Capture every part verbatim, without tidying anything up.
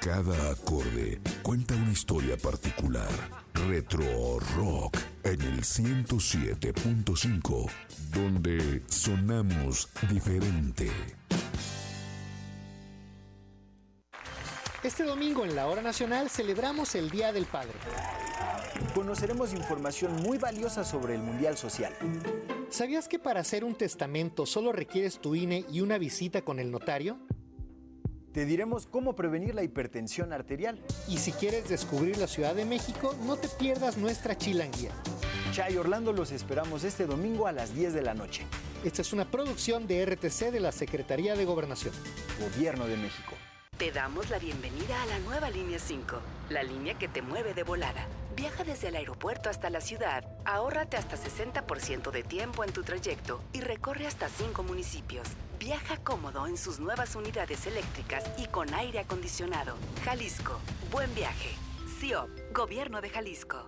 Cada acorde cuenta una historia particular. Retro Rock en el ciento siete punto cinco, donde sonamos diferente. Este domingo en la Hora Nacional celebramos el Día del Padre. Conoceremos información muy valiosa sobre el Mundial Social. ¿Sabías que para hacer un testamento solo requieres tu I N E y una visita con el notario? Te diremos cómo prevenir la hipertensión arterial. Y si quieres descubrir la Ciudad de México, no te pierdas nuestra chilanguía. Chay Orlando, los esperamos este domingo a las diez de la noche. Esta es una producción de R T C de la Secretaría de Gobernación. Gobierno de México. Te damos la bienvenida a la nueva línea cinco, la línea que te mueve de volada. Viaja desde el aeropuerto hasta la ciudad, ahórrate hasta sesenta por ciento de tiempo en tu trayecto y recorre hasta cinco municipios. Viaja cómodo en sus nuevas unidades eléctricas y con aire acondicionado. Jalisco, buen viaje. C I O P, Gobierno de Jalisco.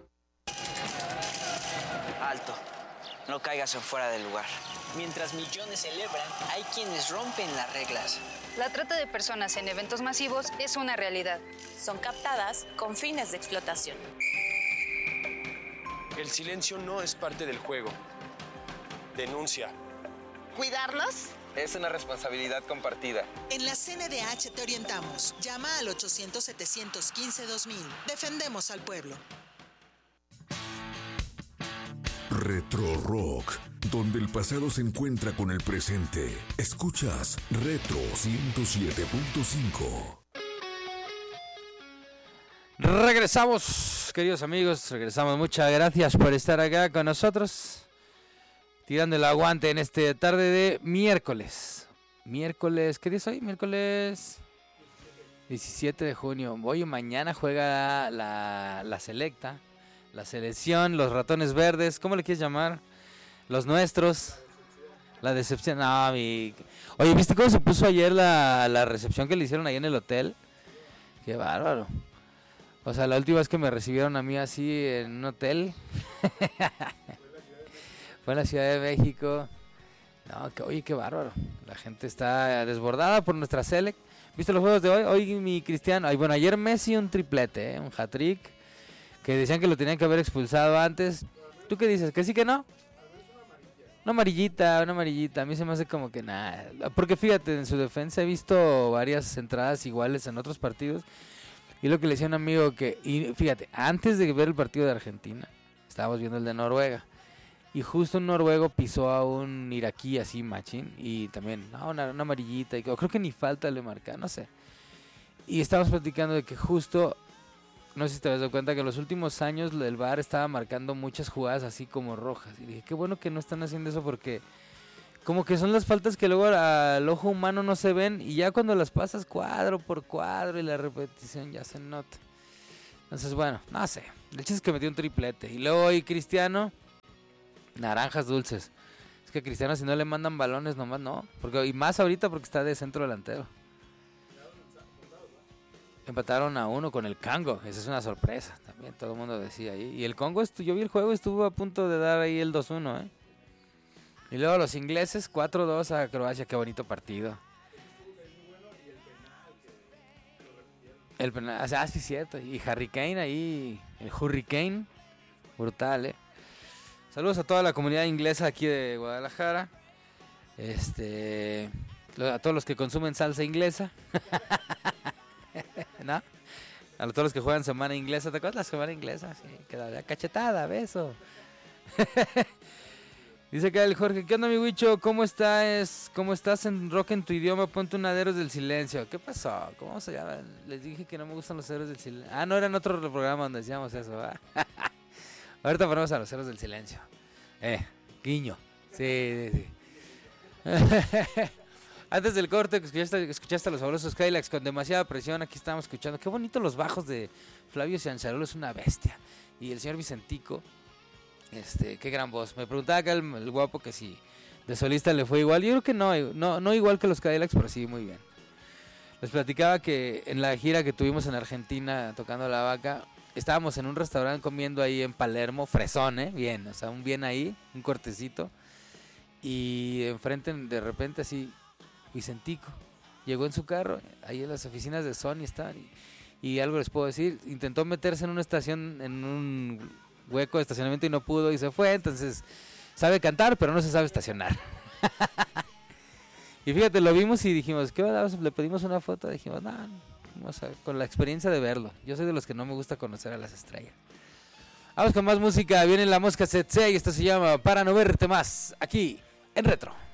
Alto, no caigas en fuera del lugar. Mientras millones celebran, hay quienes rompen las reglas. La trata de personas en eventos masivos es una realidad. Son captadas con fines de explotación. El silencio no es parte del juego. Denuncia. ¿Cuidarnos? Es una responsabilidad compartida. En la C N D H te orientamos. Llama al ochocientos, setecientos quince, dos mil. Defendemos al pueblo. Retro Rock, donde el pasado se encuentra con el presente. Escuchas Retro ciento siete punto cinco. Regresamos, queridos amigos, regresamos. Muchas gracias por estar acá con nosotros, tirando el aguante en esta tarde de miércoles. Miércoles, ¿qué día es hoy? Miércoles diecisiete de junio. Hoy y mañana juega la, la selecta, la selección, los ratones verdes, ¿cómo le quieres llamar? Los nuestros. La decepción. No, mi... Oye, ¿viste cómo se puso ayer la, la recepción que le hicieron ahí en el hotel? Qué bárbaro. O sea, la última vez que me recibieron a mí así en un hotel fue en la Ciudad de México. No, que oye, qué bárbaro. La gente está desbordada por nuestra select. ¿Viste los juegos de hoy? Hoy mi Cristiano. Ay, bueno, ayer Messi un triplete, ¿eh? Un hat-trick. Que decían que lo tenían que haber expulsado antes. ¿Tú qué dices? ¿Que sí que no? Una amarillita, una amarillita. A mí se me hace como que nada. Porque fíjate, en su defensa he visto varias entradas iguales en otros partidos. Y lo que le decía a un amigo que, y fíjate, antes de ver el partido de Argentina, estábamos viendo el de Noruega. Y justo un noruego pisó a un iraquí así, machín. Y también, no, una, una amarillita. Y creo que ni falta le marca, no sé. Y estábamos platicando de que justo, no sé si te has dado cuenta que en los últimos años el V A R estaba marcando muchas jugadas así como rojas. Y dije, qué bueno que no están haciendo eso porque como que son las faltas que luego al ojo humano no se ven. Y ya cuando las pasas cuadro por cuadro y la repetición ya se nota. Entonces, bueno, no sé. El chiste es que metió un triplete. Y luego hoy Cristiano, naranjas dulces. Es que a Cristiano si no le mandan balones nomás no. Porque, y más ahorita porque está de centro delantero. Empataron a uno con el Congo. Esa es una sorpresa. También todo el mundo decía ahí. Y el Congo, estu- yo vi el juego, estuvo a punto de dar ahí el dos uno, ¿eh? Y luego los ingleses, cuatro dos a Croacia. Qué bonito partido. El penal, o sea, ah, sí, cierto. Y Harry Kane ahí, el Hurricane. Brutal, ¿eh? Saludos a toda la comunidad inglesa aquí de Guadalajara. Este, a todos los que consumen salsa inglesa. ¿No? A todos los que juegan semana inglesa. ¿Te acuerdas la semana inglesa? Sí, queda cachetada, beso. Dice acá el Jorge, ¿qué onda mi Huicho? ¿Cómo estás? ¿Cómo estás en rock en tu idioma? Ponte un Héroes del Silencio. ¿Qué pasó? ¿Cómo se llama? Les dije que no me gustan los Héroes del Silencio. Ah, no, era en otro programa donde decíamos eso, ¿verdad? Ahorita ponemos a los Héroes del Silencio. Eh, guiño. Sí, sí, sí. Antes del corte, escuchaste, escuchaste a los fabulosos Skylax con demasiada presión. Aquí estamos escuchando. Qué bonito los bajos de Flavio Ciancarolo, es una bestia. Y el señor Vicentico, este, qué gran voz. Me preguntaba acá el, el guapo que si de solista le fue igual. Yo creo que no, no, no igual que los Cadillacs, pero sí muy bien. Les platicaba que en la gira que tuvimos en Argentina tocando La Vaca, estábamos en un restaurante comiendo ahí en Palermo, fresón, ¿eh? Bien, o sea, un bien ahí, un cortecito. Y enfrente, de repente, así, Vicentico llegó en su carro, ahí en las oficinas de Sony estaban, y, Y algo les puedo decir, intentó meterse en una estación, en un hueco de estacionamiento y no pudo y se fue, entonces sabe cantar pero no se sabe estacionar. Y fíjate, lo vimos y dijimos, ¿qué onda? Le pedimos una foto, dijimos, no, vamos a, con la experiencia de verlo. Yo soy de los que no me gusta conocer a las estrellas. Vamos con más música, viene la Mosca Setsei y esto se llama Para no verte más, aquí en Retro.